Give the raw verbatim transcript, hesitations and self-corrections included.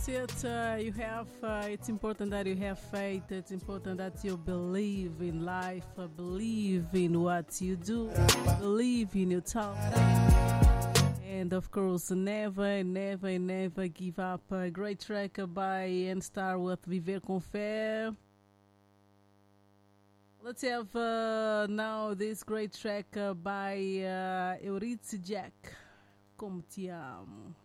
That's it. Uh, you have. Uh, it's important that you have faith. It's important that you believe in life. Uh, believe in what you do. Believe in your talent. And of course, never, never, never give up. A great track by N-Star with Viver com Fé. Let's have uh, now this great track uh, by uh, Eurydice Jack. Como te amo.